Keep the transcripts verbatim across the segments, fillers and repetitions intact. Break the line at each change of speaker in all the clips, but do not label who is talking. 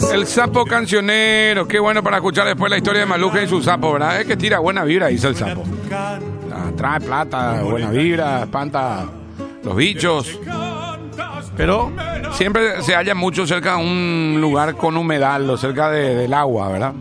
El sapo cancionero, qué bueno para escuchar después la historia de Maluja y su sapo, ¿verdad? Es que tira buena vibra, dice el sapo. Trae plata, buena vibra, espanta los bichos. Pero siempre se halla mucho cerca de un lugar con humedal o cerca de, del agua, ¿verdad?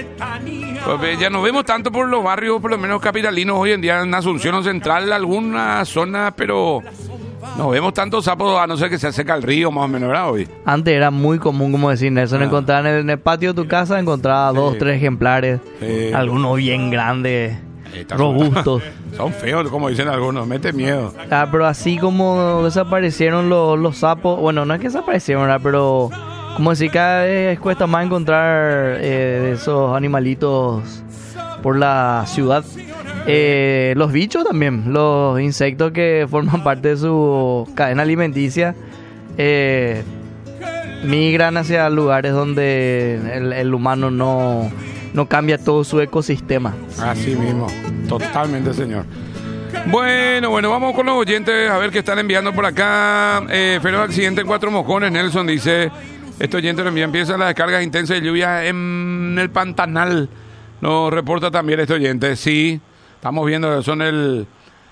Pues ya no vemos tanto por los barrios, por lo menos capitalinos, hoy en día en Asunción o Central, alguna zona, pero no vemos tantos sapos, a no ser que se seca el río, más o menos, ¿verdad? Hoy.
Antes era muy común, como decir Nelson, ah. encontrar en el, en el patio de tu casa, encontraba sí. dos, tres ejemplares, sí. algunos bien grandes, robustos.
Son feos, como dicen algunos, mete miedo.
Ah, pero así como desaparecieron los, los sapos, bueno, no es que desaparecieron, ¿verdad? Pero como decir, cada vez cuesta más encontrar eh, esos animalitos por la ciudad. Eh, los bichos también, los insectos que forman parte de su cadena alimenticia, eh, migran hacia lugares donde el, el humano no, no cambia todo su ecosistema.
Así mismo, totalmente, señor. Bueno, bueno, vamos con los oyentes a ver qué están enviando por acá. Eh, feroz accidente en Cuatro Mojones, Nelson dice, este oyente nos envía, empiezan las descargas intensas de lluvia en el Pantanal. Nos reporta también este oyente, sí. Estamos viendo, son el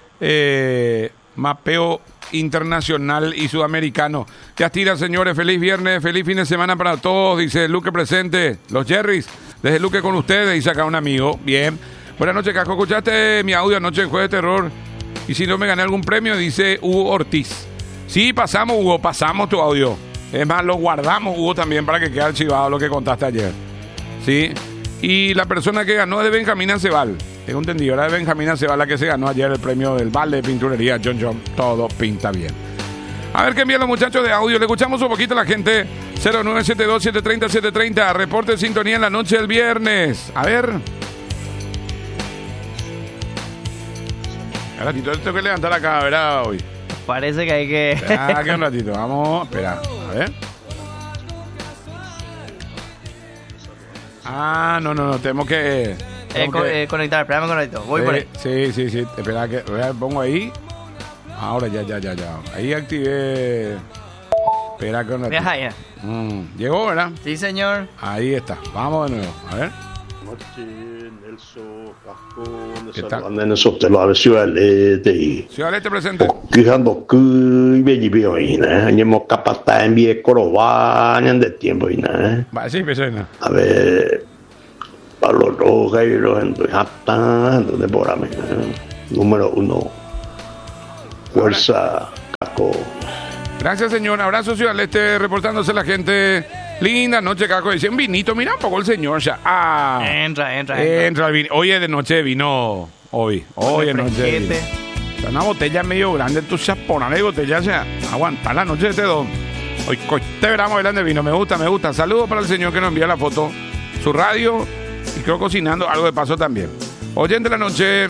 eh, mapeo internacional y sudamericano. Ya tira, señores, feliz viernes, feliz fin de semana para todos, dice Luque presente, los Jerrys, desde Luque con ustedes, dice acá un amigo, bien. Buenas noches, Casco, ¿escuchaste mi audio anoche en Jueves de Terror? Y si no me gané algún premio, dice Hugo Ortiz. Sí, pasamos, Hugo, pasamos tu audio. Es más, lo guardamos, Hugo, también para que quede archivado lo que contaste ayer. Sí, y la persona que ganó es de Benjamín Acebal. Tengo entendido, era de Benjamín Acebal la que se ganó ayer el premio del Vale de Pinturería John John. Todo pinta bien. A ver qué envían los muchachos de audio. Le escuchamos un poquito a la gente. cero nueve siete dos, siete tres cero, siete tres cero. Reporte de sintonía en la noche del viernes. A ver. Un ratito, tengo que levantar acá, ¿verdad? Hoy.
Parece que hay que...
Espera, que un ratito. Vamos, espera. A ver. Ah, no, no, no. Tenemos que...
Eh, con,
que...
eh, conectar, espérame conecto. Voy
sí,
por ahí.
Sí, sí, sí. Espera que pongo ahí. Ahora ya, ya, ya, ya. Ahí activé. Espera que no.
Deja ya.
Mm, llegó, ¿verdad?
Sí, señor.
Ahí está. Vamos de nuevo. A ver. ¿Qué tal?
Ciudad del Este.
Ciudad del Este presente.
Quijando que veía bien, ¿eh? Hemos capaz de enviar corobán de tiempo, ¿eh?
Va, sí, pues, ¿no?
A ver. A los dos gallos en Jata, de por ahí, número uno. Fuerza, Caco.
Gracias, señor. Abrazo, Ciudad del Este, reportándose la gente. Linda noche, Caco. Dice un vinito. Mira un poco el señor ya. Ah,
entra, entra,
entra. Entra el vino. Hoy es de noche de vino. Hoy. Hoy es noche de vino. Una botella medio grande. Tú seas ponerle botella, o sea, aguantar la noche de este don. Hoy, te veramos grande vino. Me gusta, me gusta. Saludos para el señor que nos envía la foto. Su radio. Y creo cocinando algo de paso también. Oyente de la noche.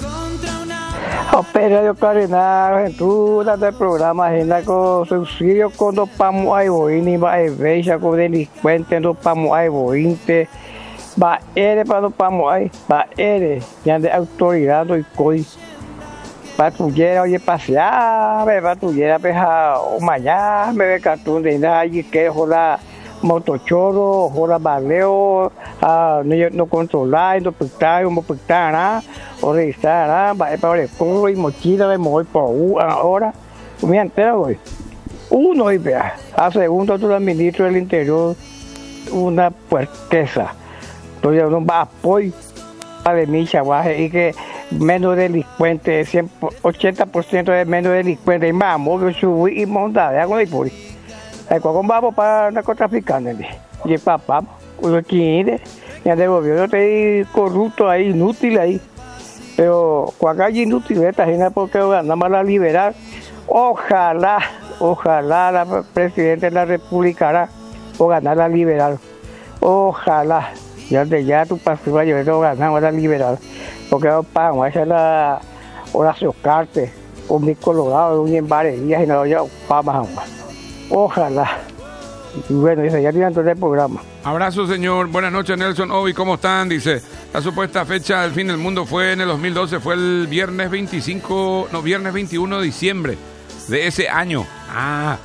Opera de Carina, aventuras del programa Agenda con subsidio quando pamo ai boini, vai veja com delinquente no pamo ai bointe, ba ele para no pamo ai, ba ele, já de autoridade e coi. Patrulheira oye passear, me patrulheira peja o manhã, me ve cartão de nada e quer rolar motochoro, rola baleo, ah, no, no controlar, no pictar, no pictar nada, o revisar nada, va a para el corro y mochila, me voy por una hora, me entero, güey. Uno y vea, a segundo tú el ministro del Interior, una puerqueza. Entonces uno va a apoyo de mi chavaje y que menos delincuentes, ochenta por ciento de menos delincuentes, y más, móvil, subir y montar, hago ahí por ahí. Cuando vamos para narcotraficantes, y el papá, los quince, ya de gobierno está corrupto ahí, inútil ahí. Pero cuando hay inútil, esta gente porque ganamos la liberar, ojalá, ojalá la presidenta de la República hará o ganar la liberal. Ojalá, ya de ya tu pasiva yo ganamos la liberal. Porque vamos a hacer la oración carte, con mi colorado, un embarería y no ya vamos a jugar. Ojalá. Y bueno, dice, ya tiran todo el programa.
Abrazo, señor. Buenas noches, Nelson. Obi, ¿cómo están? Dice, la supuesta fecha del fin del mundo fue en el dos mil doce, fue el viernes veinticinco, no, viernes veintiuno de diciembre de ese año. Ah,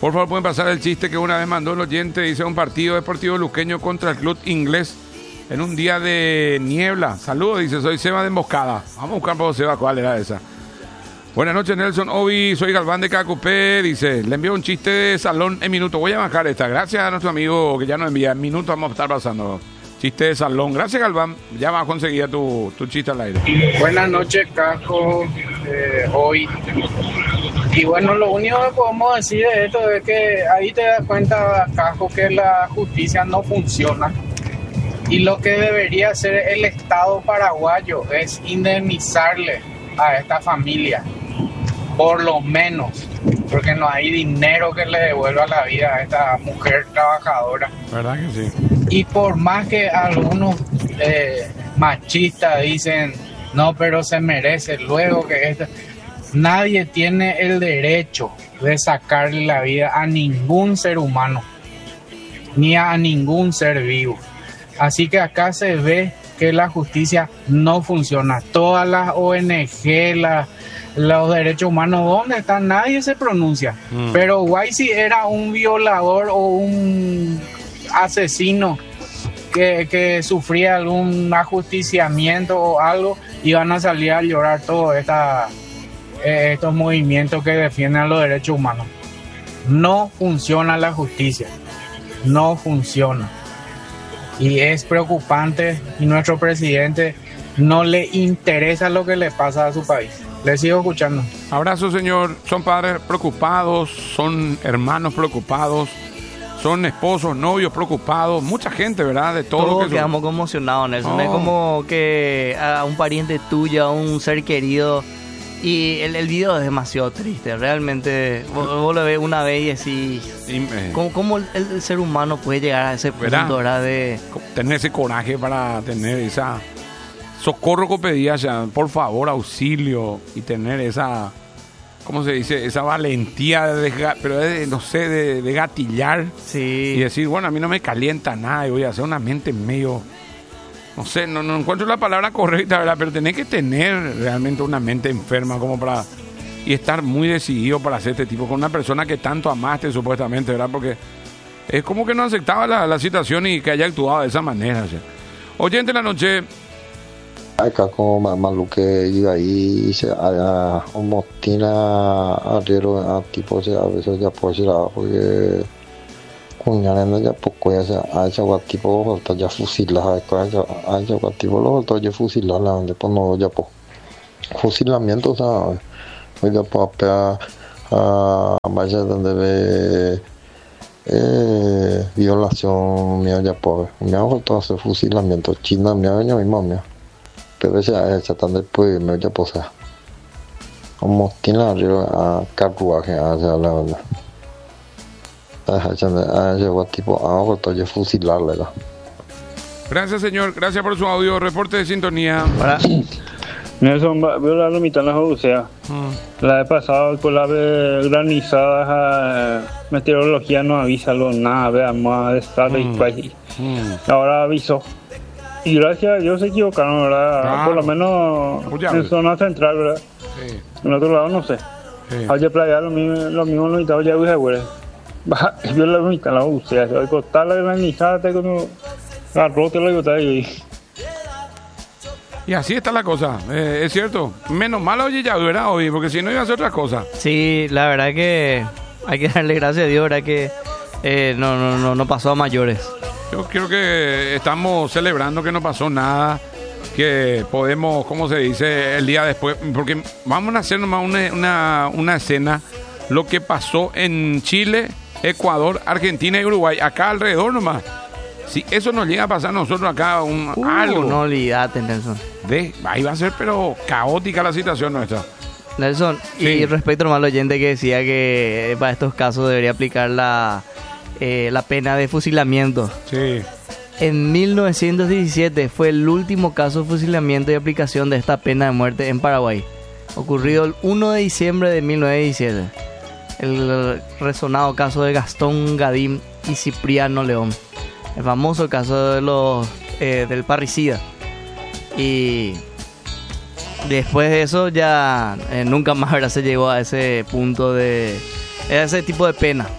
Por favor, pueden pasar el chiste que una vez mandó el oyente. Dice: un partido deportivo luqueño contra el club inglés en un día de niebla. Saludos, dice, soy Seba de Emboscada. Vamos a buscar por Seba cuál era esa. Buenas noches, Nelson Obi, soy Galván de Cacupé. Dice, le envío un chiste de salón en minuto. Voy a bajar esta. Gracias a nuestro amigo que ya nos envía. En minutos vamos a estar pasando. Chiste de salón. Gracias, Galván. Ya vas a conseguir tu, tu chiste al aire.
Buenas noches, Caco. Eh, hoy. Y bueno, lo único que podemos decir de esto es que ahí te das cuenta, Caco, que la justicia no funciona. Y lo que debería hacer el Estado paraguayo es indemnizarle a esta familia, por lo menos, porque no hay dinero que le devuelva la vida a esta mujer trabajadora.
¿Verdad que sí?
Y por más que algunos eh, machistas dicen, no, pero se merece, luego que esto... Nadie tiene el derecho de sacarle la vida a ningún ser humano, ni a ningún ser vivo. Así que acá se ve que la justicia no funciona. Todas las O N G, la, los derechos humanos, ¿dónde están? Nadie se pronuncia. Mm. Pero guay, si era un violador o un asesino que, que sufría algún ajusticiamiento o algo, iban a salir a llorar todos esta, eh, estos movimientos que defienden los derechos humanos. No funciona la justicia. No funciona. Y es preocupante, y nuestro presidente no le interesa lo que le pasa a su país. Le sigo escuchando.
Abrazo, señor. Son padres preocupados, son hermanos preocupados, son esposos, novios preocupados, mucha gente, ¿verdad? De todo.
Todos
lo que
quedamos
son...
conmocionados, Nelson.
Oh.
Es como que a un pariente tuyo, a un ser querido, y el, el video es demasiado triste. Realmente, vos, vos lo ves una vez y decís,
y, eh,
¿cómo, cómo el, el ser humano puede llegar a ese punto,
¿verdad?
¿verdad? De
tener ese coraje para tener esa socorro que pedía, ya, por favor, auxilio, y tener esa, ¿cómo se dice? Esa valentía de, pero de, no sé, de, de gatillar.
Sí.
Y decir, bueno, a mí no me calienta nada y voy a hacer una mente medio, no sé, no, no encuentro la palabra correcta, ¿verdad? Pero tenés que tener realmente una mente enferma como para, y estar muy decidido para hacer este tipo con una persona que tanto amaste supuestamente, ¿verdad? Porque es como que no aceptaba la, la situación y que haya actuado de esa manera, ¿sí? Oyente de la noche.
Acá como Maluque iba ahí y se a un motín a arriero a tipo a veces ya por si la porque cuñando ya poco ya se a ese tipo hasta ya fusilas a ese tipo lo otro ya fusilas la donde pues no ya po fusilamiento o sea hoy ya po a a vaya donde ve eh violación mía ya po me hago todo ese fusilamiento China me año y mamá pero esa esa tan después me ya posa como tiene arriba a carruaje a la verdad a ese tipo a otro ya fusilarle.
Gracias, señor, gracias por su audio, reporte de sintonía.
Para.
Nelson, veo la mitad de la O sea, mm. la vez pasada con la granizadas, meteorología no avisa nada, veamos, de estar y país. Ahora avisó. Y gracias a Dios se equivocaron, ¿verdad? Ah, por lo menos en zona central, ¿verdad? Sí. En otro lado no sé. Sí. Oye, playa, lo mismo, lo mismo lo mitad ya dije, güey. Yo la mitad la usé, o sea, cortar la granizada, como la rota la gota y...
Y así está la cosa, eh, es cierto. Menos mal oye ya, ¿verdad? Hoy, porque si no iba a hacer otra cosa.
Sí, la verdad que hay que darle gracias a Dios, ¿verdad? Que eh, no, no, no, no pasó a mayores.
Yo creo que estamos celebrando que no pasó nada, que podemos, ¿cómo se dice? El día después, porque vamos a hacer nomás una, una, una escena, lo que pasó en Chile, Ecuador, Argentina y Uruguay, acá alrededor nomás. Si eso nos llega a pasar a nosotros acá, un,
uh,
algo.
No olvidate, Nelson.
De, ahí va a ser, pero caótica la situación nuestra.
Nelson, sí. Y respecto al mal oyente que decía que para estos casos debería aplicar la... Eh, la pena de fusilamiento.
Sí.
En mil novecientos diecisiete fue el último caso de fusilamiento y aplicación de esta pena de muerte en Paraguay, ocurrido el primero de diciembre de mil novecientos diecisiete. El resonado caso de Gastón Gadín y Cipriano León, el famoso caso de los eh, del parricida. Y después de eso ya eh, nunca más, ¿verdad?, se llegó a ese punto de a ese tipo de pena.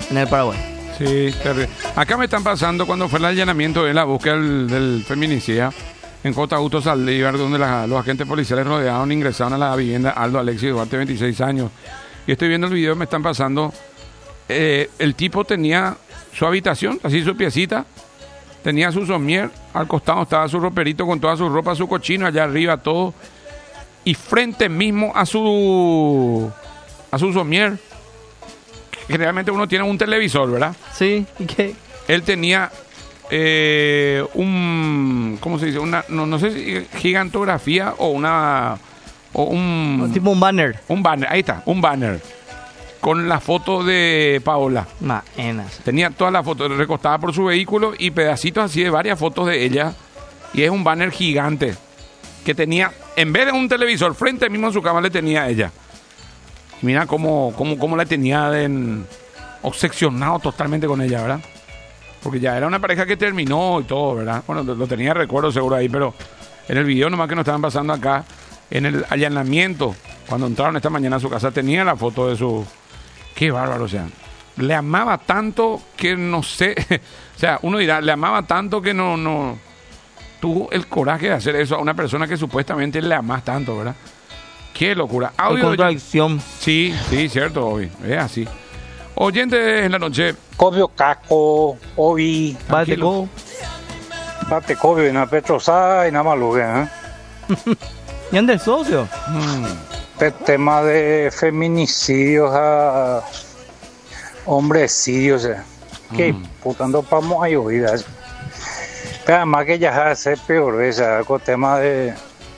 en el Paraguay.
Sí, terrible. Acá me están pasando cuando fue el allanamiento de la búsqueda del, del feminicida en J. Augusto Saldívar, donde la, los agentes policiales rodearon e ingresaron a la vivienda Aldo Alexis Duarte, veintiséis años. Y estoy viendo el video, me están pasando. Eh, el tipo tenía su habitación, así su piecita, tenía su somier, al costado estaba su roperito con toda su ropa, su cochino, allá arriba todo, y frente mismo a su a su somier, generalmente uno tiene un televisor, ¿verdad?
Sí, ¿y qué?
Él tenía eh, un, ¿cómo se dice? Una, no, no sé si gigantografía o una o un
tipo un banner.
Un banner, ahí está, un banner con la foto de Paola.
Maenas.
Tenía todas las fotos recostadas por su vehículo y pedacitos así de varias fotos de ella. Y es un banner gigante que tenía, en vez de un televisor, frente mismo en su cama le tenía a ella. Mira cómo, cómo, cómo la tenía de, obsesionado totalmente con ella, ¿verdad? Porque ya era una pareja que terminó y todo, ¿verdad? Bueno, lo tenía recuerdo seguro ahí, pero en el video nomás que nos estaban pasando acá, en el allanamiento, cuando entraron esta mañana a su casa, tenía la foto de su... Qué bárbaro, o sea, le amaba tanto que no sé, o sea, uno dirá, le amaba tanto que no, no, tuvo el coraje de hacer eso a una persona que supuestamente le amas tanto, ¿verdad? Qué locura.
Audio, contradicción.
Sí, sí, cierto, hoy, es así. Oyentes en la noche.
Cobio caco, ovi.
Bateco.
Bateco, en la Petrosá y nada más lo ¿eh?
¿Y ande socio?
Mm.
El tema de feminicidios a hombrecidios, ¿eh? Que
Mm.
putando pamos hay oídas. Pero además que ya hace peor, ¿ves? Con tema de...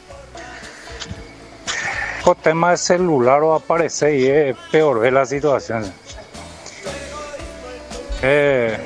Con tema de celular o aparece y es peor ver la situación. Eh...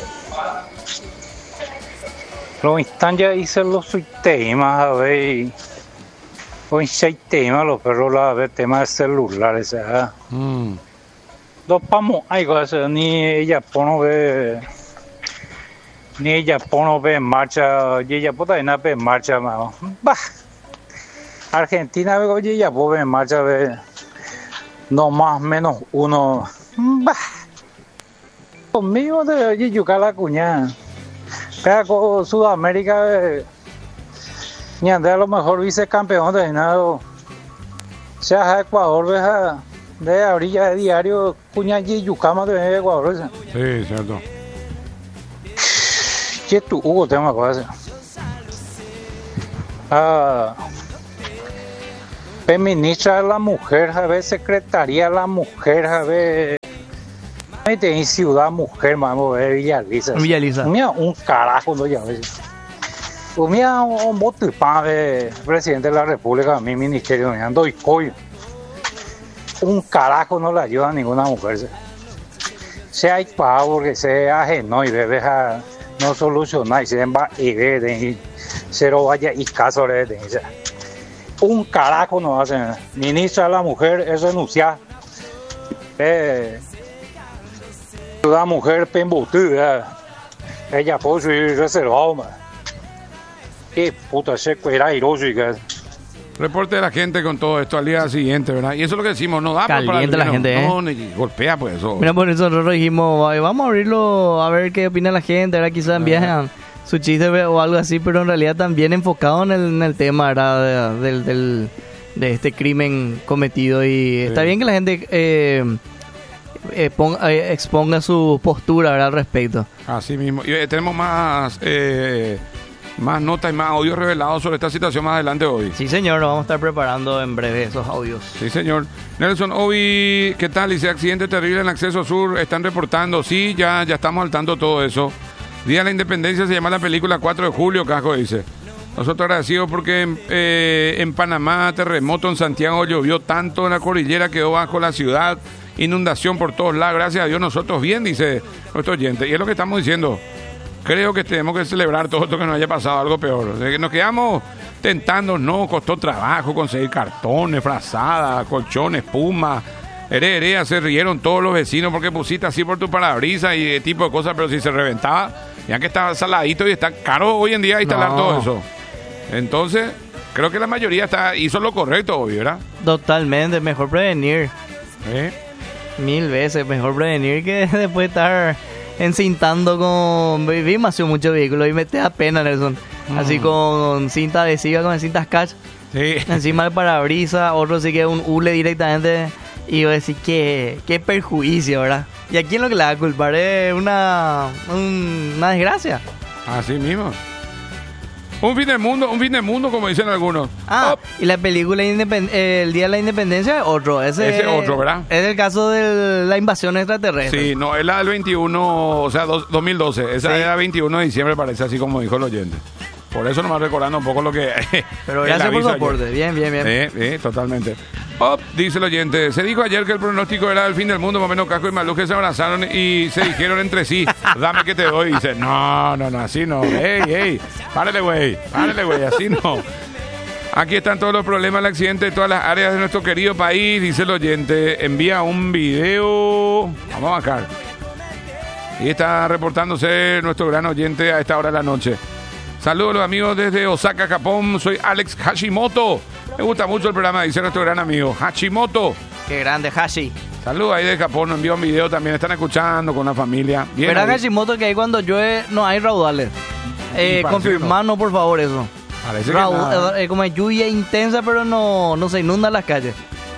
Los instantes ya hice los temas, a ver... Hoy hay temas, los perros, la ver, temas de celulares, ¿eh?
Mm.
Dos pamos, hay cosas, ni ella pone ve, ni ella pone ve en marcha, y ella puta en en marcha, mano. Bah, Argentina ve, oye, ella puede en marcha, ve, no más menos uno, bah, conmigo de oye, yuca la cuñada, pero con Sudamérica, ve, ni ande a lo mejor vicecampeón de nada, sea Ecuador, ve, de la orilla de diario, cuña y yucama de Ecuador.
Sí, cierto.
¿Qué tu Hugo tema cosa? Ah, ministra de la mujer, a ver, secretaría de la mujer, a ver, en ciudad mujer, vamos a ver, Villaliza.
Villaliza.
Mira, un carajo, no ya ves. Mira, un bote pan de presidente de la República, mi ministerio, me ando y coño. Un carajo no le ayuda a ninguna mujer. Sea hay pago porque sea ajeno y bebe no soluciona y se va y ve cero vaya y caso de un carajo no hace. Ministra de la mujer es renunciar. Eh, la mujer pembutuda. Ella puede ser reservada. Qué puta se cuera airoso y que
Reporte de la gente con todo esto al día siguiente, ¿verdad? Y eso es lo que decimos, no da
Caliente
para
la
no,
gente,
no,
¿eh?
ni golpea pues eso.
Mira, por eso nosotros dijimos, "Ay, vamos a abrirlo a ver qué opina la gente, ahora quizás envían su chiste o algo así", pero en realidad también enfocado en el, en el tema, ¿verdad? De, del, del, de este crimen cometido. Y sí. Está bien que la gente eh, eh, ponga, eh, exponga su postura, ¿verdad? Al respecto.
Así mismo. Y eh, tenemos más... Eh, más notas y más audios revelados sobre esta situación más adelante hoy.
Sí, señor, nos vamos a estar preparando en breve esos audios.
Sí, señor. Nelson, hoy, ¿qué tal? Dice, accidente terrible en Acceso Sur, están reportando. Sí, ya, ya estamos al tanto de todo eso. Día de la Independencia se llama la película cuatro de julio, Casco dice. Nosotros agradecidos porque eh, en Panamá, terremoto, en Santiago llovió tanto, en la cordillera quedó bajo la ciudad, inundación por todos lados. Gracias a Dios, nosotros bien, dice nuestro oyente. Y es lo que estamos diciendo. Creo que tenemos que celebrar todo esto, que nos haya pasado algo peor. O sea, que nos quedamos tentando, no, costó trabajo conseguir cartones, frazadas, colchones, espuma. Heré, heré, se rieron todos los vecinos porque pusiste así por tu parabrisas y ese tipo de cosas, pero si se reventaba, ya que está saladito y está caro hoy en día instalar no. todo eso. Entonces, creo que la mayoría está hizo lo correcto hoy, ¿verdad?
Totalmente, mejor prevenir.
¿Eh?
Mil veces, mejor prevenir que después estar encintando con... Vi demasiado mucho vehículo y me te da pena, Nelson. Mm. Así con cinta adhesiva, con cintas catch. Sí. Encima del parabrisas, otro sí que es un hule directamente. Y yo decir que qué perjuicio, ¿verdad? ¿Y a quién lo que le va a culpar? Es una, un, una desgracia.
Así mismo. Un fin del mundo, un fin del mundo, como dicen algunos.
Ah, oh. Y la película Independ- eh, El Día de la Independencia es otro. Ese,
Ese es otro, ¿verdad?
Es el caso de la invasión extraterrestre.
Sí, no, es la del veintiuno, o sea, dos, dos mil doce. Esa sí. Era veintiuno de diciembre, parece, así como dijo el oyente. Por eso nomás recordando un poco lo que...
Pero gracias por su aporte. Bien, bien, bien.
Sí, sí, totalmente. Oh, dice el oyente, se dijo ayer que el pronóstico era el fin del mundo, más o menos Casco y Malú que se abrazaron y se dijeron entre sí, dame que te doy. Y dice, no, no, no, así no. Ey, ey, párale, güey, párale, güey, así no. Aquí están todos los problemas del accidente de todas las áreas de nuestro querido país, dice el oyente. Envía un video. Vamos a bajar. Y está reportándose nuestro gran oyente a esta hora de la noche. Saludos a los amigos desde Osaka, Japón. Soy Alex Hashimoto. Me gusta mucho el programa, dice nuestro gran amigo Hashimoto.
Qué grande, Hashi.
Saludos ahí de Japón, nos envió un video también. Están escuchando con la familia.
Bien. Verá, Hashimoto, que ahí cuando llueve no hay raudales. Eh, confirmanos, por favor, eso.
Parece
Raud- que eh, como lluvia intensa, pero no, no se inundan las calles.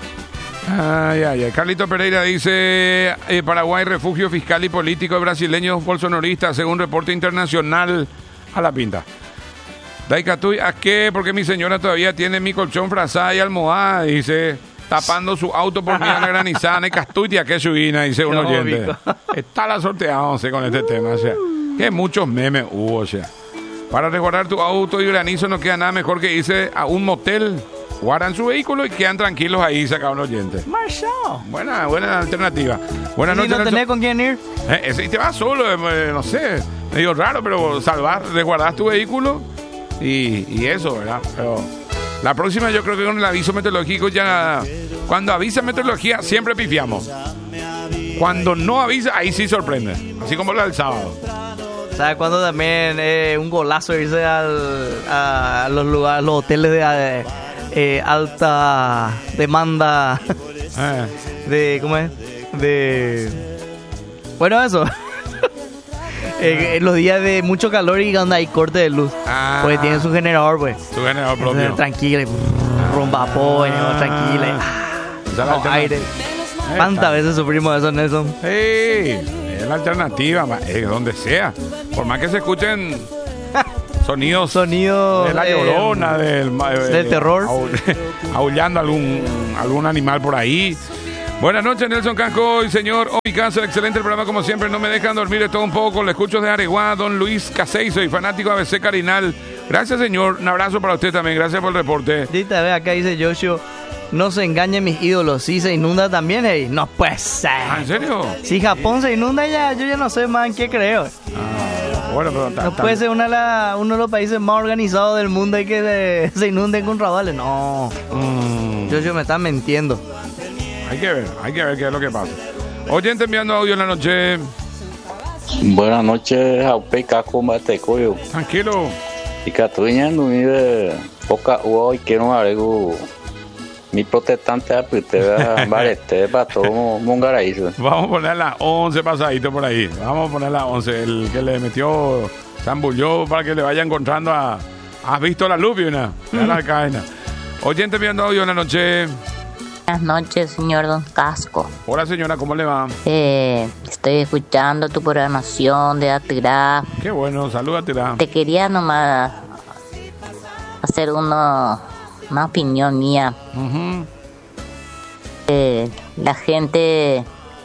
Ay, ay, ay. Carlito Pereira dice: eh, Paraguay, refugio fiscal y político de brasileños bolsonaristas, según reporte internacional. A la pinta. Daikatui, ¿a qué? Porque mi señora todavía tiene mi colchón frazada y almohada, dice, tapando su auto por mí a la granizada. Y Castutia, que subina, dice un oyente. Está la sorteándose con este tema, o sea, que muchos memes hubo, o sea. Para resguardar tu auto y granizo no queda nada mejor que irse a un motel, guardan su vehículo y quedan tranquilos ahí, saca un oyente.
Marshall.
Buena, buena alternativa. Buenas noches.
¿Y no tenés con quién ir?
Eh, ese, y te vas solo, eh, no sé, medio raro, pero salvar, resguardar tu vehículo y, y eso, ¿verdad? Pero la próxima yo creo que con el aviso meteorológico ya, cuando avisa meteorología siempre pifiamos. Cuando no avisa, ahí sí sorprende, así como la del sábado.
¿Sabes cuándo también eh, un golazo irse al, a los lugares, los hoteles de eh, alta demanda eh. de, ¿cómo es? De, bueno, eso. eh, en los días de mucho calor y donde hay corte de luz, ah, pues tienen su generador, pues.
Su generador propio. Entonces,
tranquila, rumba pollo, ah, tranquila. Ah, no, aire. ¿Cuántas veces sufrimos eso, Nelson?
Sí, es la alternativa, eh, donde sea. Por más que se escuchen sonidos,
sonidos
de la llorona, eh, del,
eh, del terror,
aullando algún, algún animal por ahí. Buenas noches, Nelson Casco y señor Opicazo. Excelente el programa, como siempre. No me dejan dormir de todo un poco. Le escucho de Areguá, don Luis Casey. Soy fanático de A B C Carinal. Gracias, señor. Un abrazo para usted también. Gracias por el reporte.
Dita, ve, acá dice Joshua. No se engañen mis ídolos. Si se inunda también, hey. No puede ser.
¿Ah, en serio?
Si Japón se inunda, ya yo ya no sé más en qué creo.
Ah, bueno, pero ta,
no ta, puede ser una la, uno de los países más organizados del mundo y que se, se inunden con raudales. No. Mm. Yo, yo me están mintiendo.
Hay que ver, hay que ver qué es lo que pasa. Oyente enviando audio en la noche.
Buenas noches, Jaupe Casco Matecoyo.
Tranquilo.
Y Catuña, no vive poca hoy quiero algo. Mi protestante apreteba barete para todo Mongaraízo.
Vamos a poner las once pasadito por ahí. Vamos a poner las once. El que le metió, se ambulló para que le vaya encontrando a... ¿Has visto la luz, una? Mm. La cadena. Oyente enviando audio en la noche.
Buenas noches, señor Don Casco.
Hola, señora, ¿cómo le va?
Eh, estoy escuchando tu programación de Atirá.
Qué bueno, saluda Atirá.
Te quería nomás hacer uno, una opinión mía. Uh-huh. Eh, la gente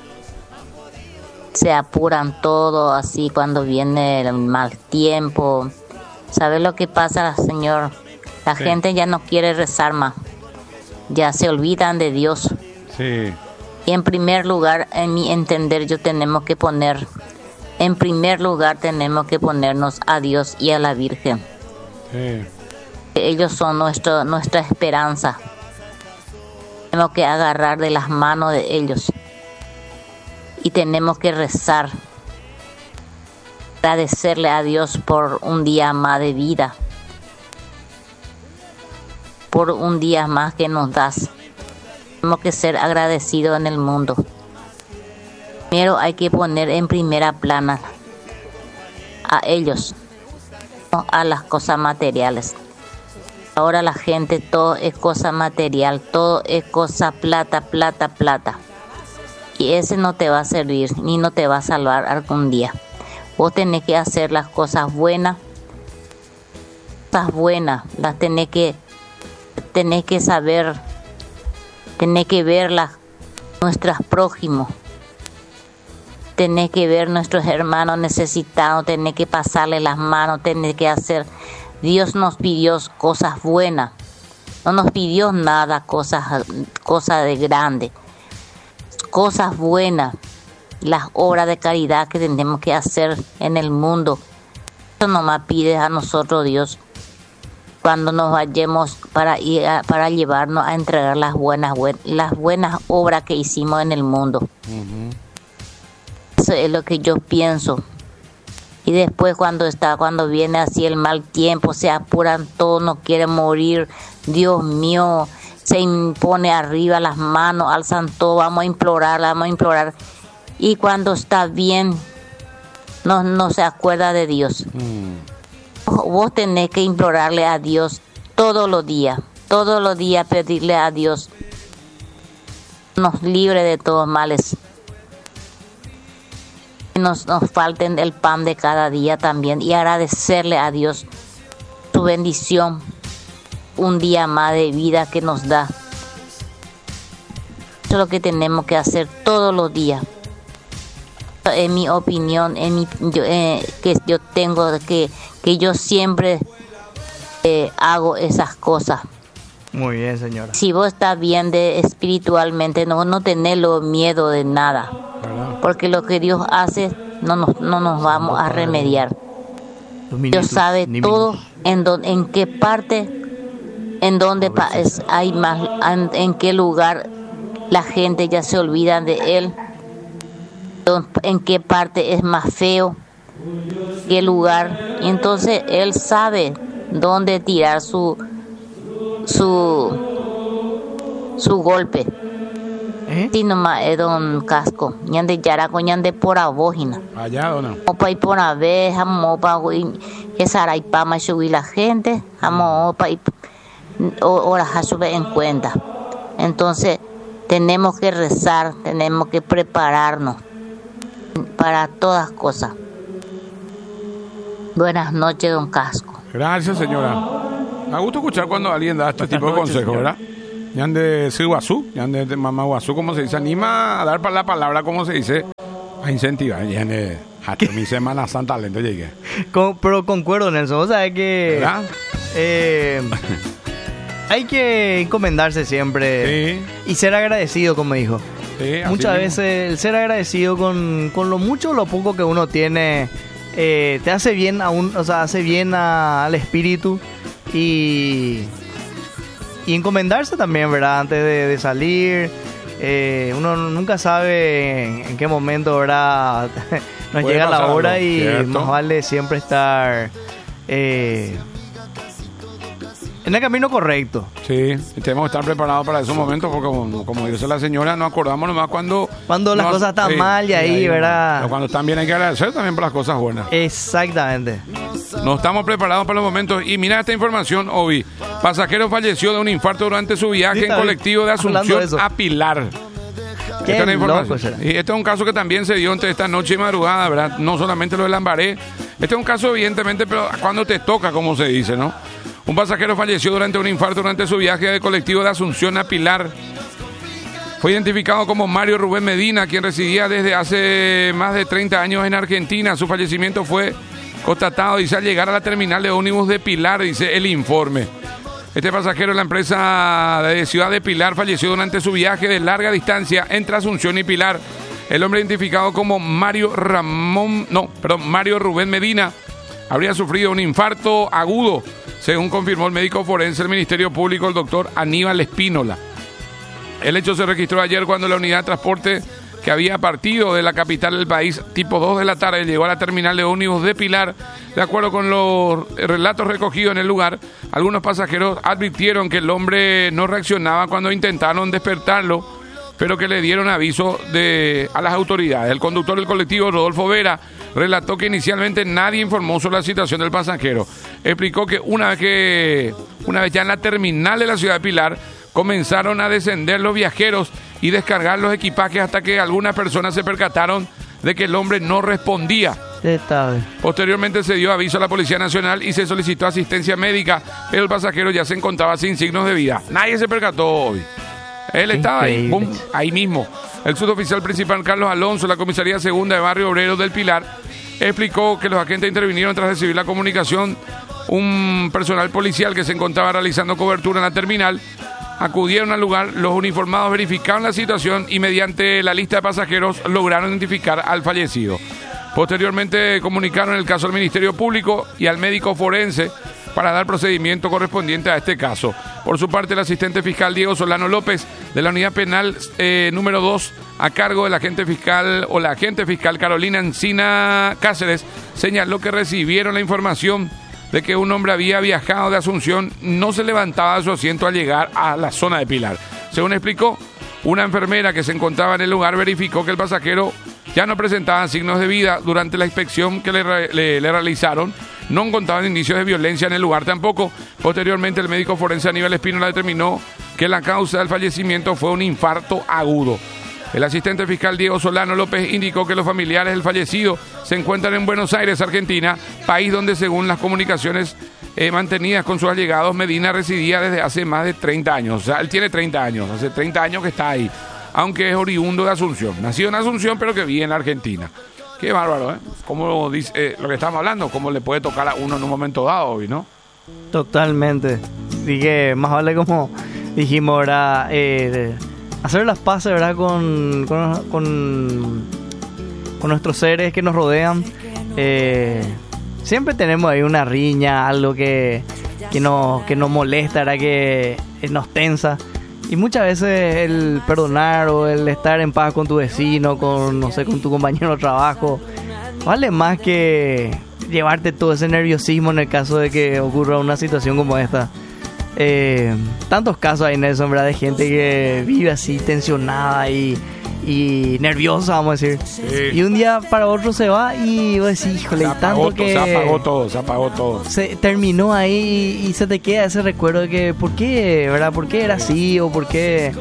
se apuran todo así cuando viene el mal tiempo. ¿Sabe lo que pasa, señor? La sí. gente ya no quiere rezar más. Ya se olvidan de Dios.
Sí.
Y en primer lugar, en mi entender, yo tenemos que poner, en primer lugar tenemos que ponernos a Dios y a la Virgen.
Sí.
Ellos son nuestro, nuestra esperanza. Tenemos que agarrar de las manos de ellos. Y tenemos que rezar. Agradecerle a Dios por un día más de vida. Por un día más que nos das. Tenemos que ser agradecidos en el mundo. Primero hay que poner en primera plana a ellos, no a las cosas materiales. Ahora la gente todo es cosa material, todo es cosa plata, plata, plata. Y ese no te va a servir ni no te va a salvar algún día. Vos tenés que hacer las cosas buenas, cosas buenas, las tenés que, tenés que saber, tenés que verlas, nuestros prójimos. Tenés que ver nuestros hermanos necesitados, tenés que pasarle las manos, tenés que hacer. Dios nos pidió cosas buenas, no nos pidió nada, cosas, cosas de grande, cosas buenas, las obras de caridad que tenemos que hacer en el mundo. Eso nomás pide a nosotros Dios cuando nos vayamos para ir a, para llevarnos a entregar las buenas, las buenas obras que hicimos en el mundo. Uh-huh. Eso es lo que yo pienso. Y después cuando está, cuando viene así el mal tiempo, se apuran todos, no quieren morir. Dios mío, se impone arriba las manos, alzan todo, vamos a implorar, vamos a implorar. Y cuando está bien, no, no se acuerda de Dios. Mm. Vos tenés que implorarle a Dios todos los días, todos los días pedirle a Dios, nos libre de todos males. Nos, nos falten el pan de cada día también y agradecerle a Dios su bendición, un día más de vida que nos da. Eso es lo que tenemos que hacer todos los días. En mi opinión, en mi, yo, eh, que yo tengo, que, que yo siempre eh, hago esas cosas.
Muy bien, señora.
Si vos estás bien de espiritualmente, no, no tenés lo miedo de nada. Porque lo que Dios hace no nos, no nos vamos a remediar. Dios sabe todo en, do, en qué parte, en dónde pa, es, hay más, en, en qué lugar la gente ya se olvida de Él, en qué parte es más feo, qué lugar. Y entonces Él sabe dónde tirar su su su golpe. ¿Eh? Si nomás es don Casco, ñande yaraco, ñande por abógina.
Allá, dona.
Opa y por abe, jamo pa que saray pa ma subir la gente, jamo opa y ahora ja sube en cuenta. Entonces tenemos que rezar, tenemos que prepararnos para todas cosas. Buenas noches, don Casco.
Gracias, señora. Me gusta escuchar cuando alguien da este tipo de consejos, ¿verdad? Yan de Guazú, yan de mamá Guazú, como se dice, anima a dar para la palabra, como se dice, a incentivar. Yan de mi Semana Santa lento llegué.
Con, pero concuerdo, Nelson, o sea, que eh, hay que encomendarse siempre, sí, y ser agradecido, como dijo. Sí, muchas veces el ser agradecido con, con lo mucho o lo poco que uno tiene eh, te hace bien a un, o sea, hace bien a, al espíritu. Y, y encomendarse también, ¿verdad? Antes de, de salir, eh, uno nunca sabe en, en qué momento, ¿verdad? Nos llega la hora algo, y ¿cierto? Más vale siempre estar eh, en el camino correcto.
Sí, tenemos que estar preparados para esos momentos porque, como, como dice la señora, nos acordamos nomás cuando...
Cuando las
nos,
cosas están
sí,
mal y ahí, ahí, ¿verdad?
Pero cuando están bien hay que agradecer también por las cosas buenas.
Exactamente.
No estamos preparados para los momentos. Y mira esta información, Obi. Pasajero falleció de un infarto durante su viaje en colectivo de Asunción de a Pilar.
Qué
esta es
loco,
y este es un caso que también se dio entre esta noche y madrugada, ¿verdad? No solamente lo de Lambaré. Este es un caso, evidentemente, pero cuando te toca, como se dice, ¿no? Un pasajero falleció durante un infarto durante su viaje de colectivo de Asunción a Pilar. Fue identificado como Mario Rubén Medina, quien residía desde hace más de treinta años en Argentina. Su fallecimiento fue constatado, dice, al llegar a la terminal de ómnibus de Pilar, dice el informe. Este pasajero de la empresa de Ciudad de Pilar falleció durante su viaje de larga distancia entre Asunción y Pilar. El hombre identificado como Mario Ramón, no, perdón, Mario Rubén Medina, habría sufrido un infarto agudo, según confirmó el médico forense del Ministerio Público, el doctor Aníbal Espínola. El hecho se registró ayer cuando la unidad de transporte que había partido de la capital del país tipo dos de la tarde llegó a la terminal de ómnibus de Pilar. De acuerdo con los relatos recogidos en el lugar, algunos pasajeros advirtieron que el hombre no reaccionaba cuando intentaron despertarlo. pero que le dieron aviso de, a las autoridades. El conductor del colectivo, Rodolfo Vera, relató que inicialmente nadie informó sobre la situación del pasajero. Explicó que una vez que, una vez ya en la terminal de la ciudad de Pilar, comenzaron a descender los viajeros y descargar los equipajes hasta que algunas personas se percataron de que el hombre no respondía. Posteriormente se dio aviso a la Policía Nacional y se solicitó asistencia médica, pero el pasajero ya se encontraba sin signos de vida. Nadie se percató hoy. Él estaba ahí, boom, ahí mismo. El suboficial principal Carlos Alonso, la comisaría segunda de Barrio Obrero del Pilar, explicó que los agentes intervinieron tras recibir la comunicación. Un personal policial que se encontraba realizando cobertura en la terminal acudieron al lugar, los uniformados verificaron la situación y mediante la lista de pasajeros lograron identificar al fallecido. Posteriormente comunicaron el caso al Ministerio Público y al médico forense para dar procedimiento correspondiente a este caso. Por su parte, el asistente fiscal Diego Solano López, de la unidad penal eh, número dos, a cargo del agente fiscal o la agente fiscal Carolina Encina Cáceres, señaló que recibieron la información de que un hombre había viajado de Asunción, no se levantaba de su asiento al llegar a la zona de Pilar. Según explicó, una enfermera que se encontraba en el lugar verificó que el pasajero ya no presentaba signos de vida. Durante la inspección que le, le, le realizaron, no encontraban indicios de violencia en el lugar tampoco. Posteriormente, el médico forense Aníbal Espínola determinó que la causa del fallecimiento fue un infarto agudo. El asistente fiscal Diego Solano López indicó que los familiares del fallecido se encuentran en Buenos Aires, Argentina, país donde, según las comunicaciones eh, mantenidas con sus allegados, Medina residía desde hace más de treinta años. O sea, él tiene treinta años, hace treinta años que está ahí, aunque es oriundo de Asunción. Nacido en Asunción, pero que vive en la Argentina. Qué bárbaro, ¿eh? Como dice eh, lo que estamos hablando, cómo le puede tocar a uno en un momento dado hoy, ¿no?
Totalmente. Así que más vale, como dijimos, ¿verdad? Eh, hacer las paces, ¿verdad? Con, con, con, con nuestros seres que nos rodean. Eh, siempre tenemos ahí una riña, algo que, que, nos, que nos molesta, ¿verdad? Que nos tensa. Y muchas veces el perdonar o el estar en paz con tu vecino, con, no sé, con tu compañero de trabajo, vale más que llevarte todo ese nerviosismo en el caso de que ocurra una situación como esta. Eh, tantos casos hay, Nelson, ¿verdad? De gente que vive así tensionada y, y nerviosa, vamos a decir. Sí. Y un día para otro se va y vos decís, híjole,
se
tanto
apagó,
que...
Se apagó todo, se apagó todo.
Se terminó ahí y se te queda ese recuerdo de que, ¿por qué, verdad? ¿Por qué era así o por qué...?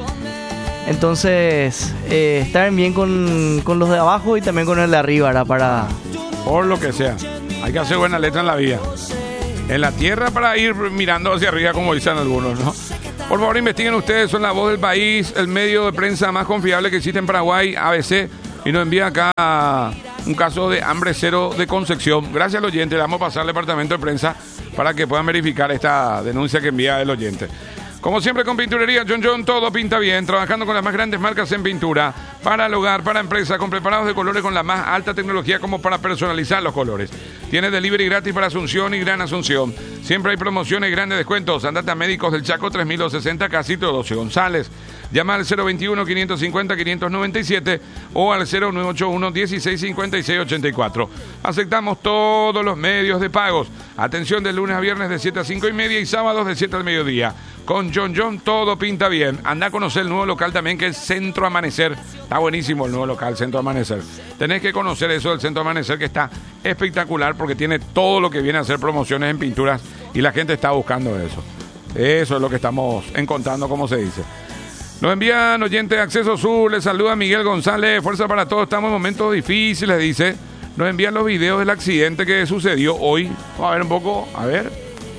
Entonces, eh, estar bien con, con los de abajo y también con el de arriba, ¿verdad? Para...
Por lo que sea. Hay que hacer buena letra en la vida. En la tierra para ir mirando hacia arriba, como dicen algunos, ¿no? Por favor, investiguen ustedes, son La Voz del País, el medio de prensa más confiable que existe en Paraguay, A B C, y nos envía acá un caso de hambre cero de Concepción. Gracias al oyente, le vamos a pasar al departamento de prensa para que puedan verificar esta denuncia que envía el oyente. Como siempre, con Pinturería John John, todo pinta bien, trabajando con las más grandes marcas en pintura, para el hogar, para empresa, con preparados de colores con la más alta tecnología como para personalizar los colores. Tiene delivery gratis para Asunción y Gran Asunción. Siempre hay promociones y grandes descuentos. Andate a Médicos del Chaco tres mil doscientos sesenta, Casito doce González. Llama al cero veintiuno, quinientos cincuenta, quinientos noventa y siete o al cero nueve ocho uno, dieciséis cincuenta y seis ochenta y cuatro. Aceptamos todos los medios de pagos. Atención de lunes a viernes de siete a cinco y media y sábados de siete al mediodía. Con John John todo pinta bien. Anda a conocer el nuevo local también, que es Centro Amanecer. Está buenísimo el nuevo local, Centro Amanecer. Tenés que conocer eso del Centro Amanecer, que está espectacular porque tiene todo lo que viene a hacer promociones en pinturas y la gente está buscando eso. Eso es lo que estamos encontrando, como se dice. Nos envían oyente de Acceso Sur, les saluda Miguel González, fuerza para todos, estamos en momentos difíciles, dice. Nos envían los videos del accidente que sucedió hoy. Vamos a ver un poco, a ver.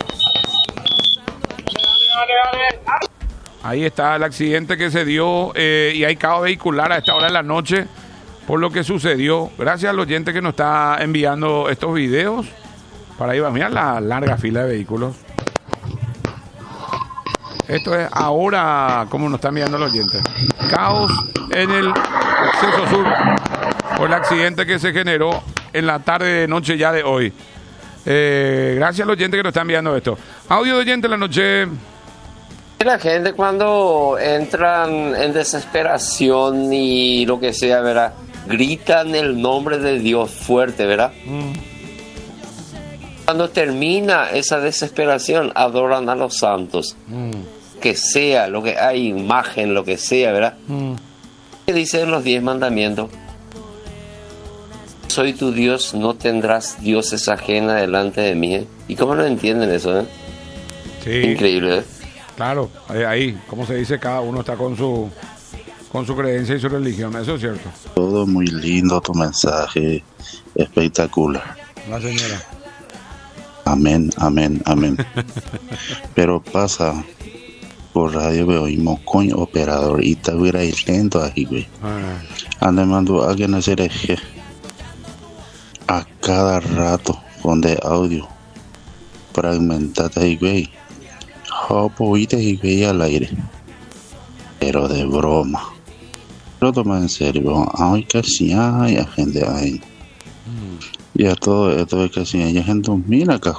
Ahí está el accidente que se dio eh, y hay caos vehicular a esta hora de la noche por lo que sucedió. Gracias al oyente que nos está enviando estos videos. Para ahí va, mira la larga fila de vehículos. Esto es ahora como nos está enviando el oyente. Caos en el Acceso Sur por el accidente que se generó en la tarde de noche ya de hoy. Eh, gracias al oyente que nos está enviando esto. Audio de oyente en la noche.
La gente cuando entran en desesperación y lo que sea, ¿verdad? Gritan el nombre de Dios fuerte, ¿verdad? Mm. Cuando termina esa desesperación, adoran a los santos. Mm. Que sea, lo que hay, imagen, lo que sea, ¿verdad? Mm. ¿Qué dice en los diez mandamientos? Soy tu Dios, no tendrás dioses ajena delante de mí. ¿eh? ¿Y cómo no entienden eso? Eh?
Sí.
Increíble, ¿eh?
Claro, ahí, como se dice, cada uno está con su con su creencia y su religión, eso es cierto.
Todo muy lindo, tu mensaje espectacular.
La señora.
Amén, amén, amén. Pero pasa por radio veo oímos coño operador y te hubiera ir lento ahí, güey. Ah. Ande mando a alguien a hacer eje a cada rato con de audio fragmentada y güey. Jopo y güey al aire. Pero de broma. Lo toma en serio, ay casi hay gente ahí. Mm. Y a todo esto es casi hay gente mira acá